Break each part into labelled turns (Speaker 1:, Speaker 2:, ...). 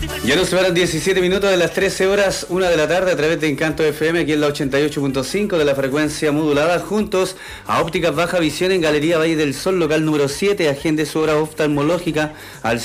Speaker 1: Ya nos separan 17 minutos de las 13 horas, 1 de la tarde, a través de Encanto FM, aquí en la 88.5 de la frecuencia modulada, juntos a Ópticas Baja Visión en Galería Valle del Sol, local número 7, agende su hora oftalmológica al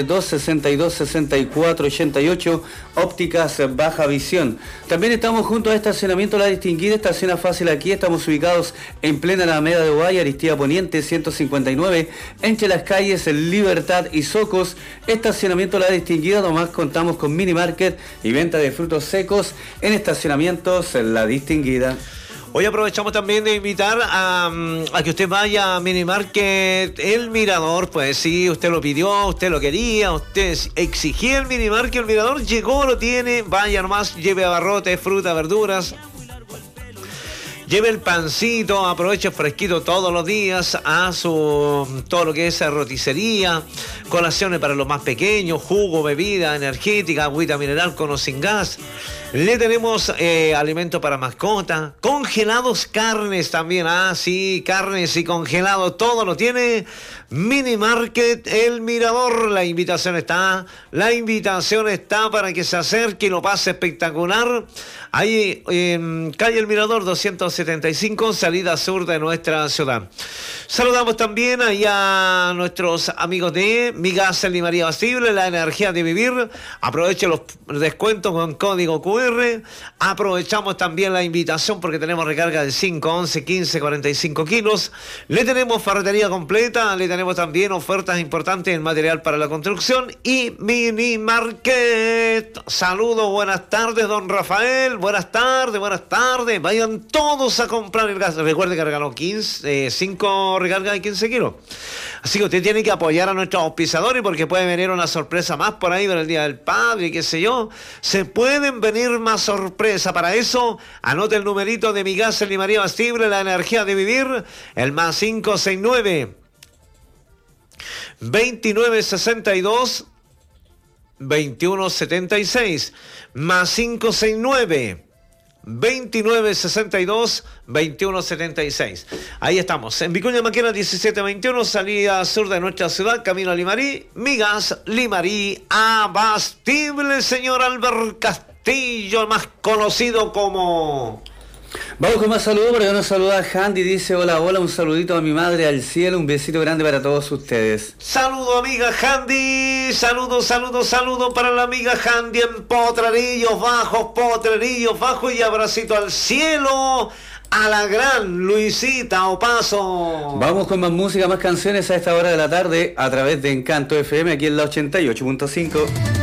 Speaker 1: 532-62-64-88, Ópticas Baja Visión. También estamos juntos a Estacionamiento La Distinguida, estaciona fácil aquí, estamos ubicados en plena Alameda de Ovalle, Aristía Poniente 159, entre las calles Libertad y Socos. Estacionamiento La Distinguida, nomás contamos con mini market y venta de frutos secos en estacionamientos La Distinguida.
Speaker 2: Hoy aprovechamos también de invitar a que usted vaya a Mini Market El Mirador. Pues sí, usted lo pidió, usted lo quería, usted exigía el Mini Market El Mirador, llegó, lo tiene, vaya nomás, lleve abarrotes, fruta, verduras. Lleve el pancito, aproveche fresquito todos los días a todo lo que es roticería, colaciones para los más pequeños, jugo, bebida energética, agüita mineral con o sin gas. Le tenemos alimentos para mascota, congelados, carnes también. Ah, sí, carnes y congelados, todo lo tiene Mini Market El Mirador. La invitación está para que se acerque y lo pase espectacular. Ahí en calle El Mirador 275, salida sur de nuestra ciudad. Saludamos también allá a nuestros amigos de Migas Limaría Bastible, la energía de vivir. Aproveche los descuentos con código QR. Aprovechamos también la invitación porque tenemos recarga de 5, 11, 15, 45 kilos. Le tenemos ferretería completa, le tenemos también ofertas importantes en material para la construcción y Mini Market. Saludos, buenas tardes, don Rafael. Buenas tardes. Vayan todos a comprar el gas. Recuerde que regaló 5 recargas de 15 kilos. Así que usted tiene que apoyar a nuestros auspiciadores porque puede venir una sorpresa más por ahí para el Día del Padre, qué sé yo. Se pueden venir más sorpresas. Para eso, anote el numerito de Migas Limaría Bastible, la energía de vivir, el más 569 2962 2176, más 569 2962 2176. Ahí estamos, en Vicuña Maquena 1721, salida sur de nuestra ciudad, camino a Limarí. Migas Limarí Abastible, señor Albert Castillo, más conocido como...
Speaker 1: Vamos con más saludos, porque nos saluda Handy, dice hola, un saludito a mi madre al cielo, un besito grande para todos ustedes.
Speaker 2: Saludo amiga Handy, saludo para la amiga Handy en Potrerillos Bajos y abracito al cielo a la gran Luisita Opaso.
Speaker 1: Vamos con más música, más canciones a esta hora de la tarde a través de Encanto FM aquí en la 88.5.